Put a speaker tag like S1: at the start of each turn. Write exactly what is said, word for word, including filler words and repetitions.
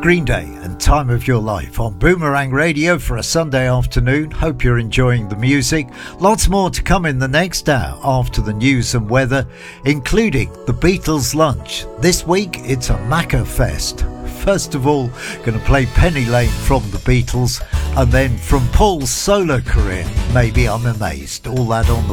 S1: Green Day and Time of Your Life on Boomerang Radio for a Sunday afternoon. Hope you're enjoying the music. Lots more to come in the next hour after the news and weather, including the Beatles lunch. This week it's a Macca Fest. First of all, going to play Penny Lane from the Beatles, and then from Paul's solo career, Maybe I'm Amazed. All that on the